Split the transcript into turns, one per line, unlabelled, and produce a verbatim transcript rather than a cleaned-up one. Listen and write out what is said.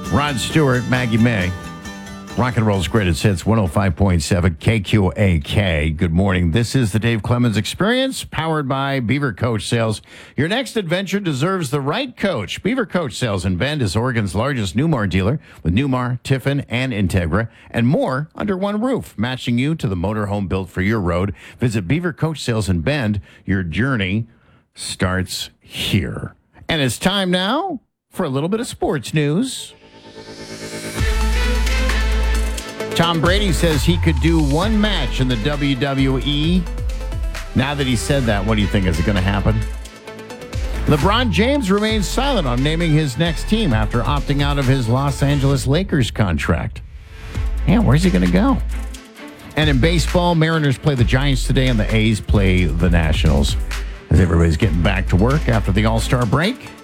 Rod Stewart, Maggie May. Rock and Roll's Greatest Hits, one oh five point seven K Q A K. Good morning. This is the Dave Clemens Experience, powered by Beaver Coach Sales. Your next adventure deserves the right coach. Beaver Coach Sales in Bend is Oregon's largest Newmar dealer with Newmar, Tiffin, and Integra, and more under one roof, matching you to the motorhome built for your road. Visit Beaver Coach Sales in Bend. Your journey starts here. And it's time now for a little bit of sports news. Tom Brady says he could do one match in the W W E. Now that he said that, what do you think? Is it going to happen? LeBron James remains silent on naming his next team after opting out of his Los Angeles Lakers contract. Yeah, where's he going to go? And in baseball, Mariners play the Giants today and the A's play the Nationals. As everybody's getting back to work after the All-Star break.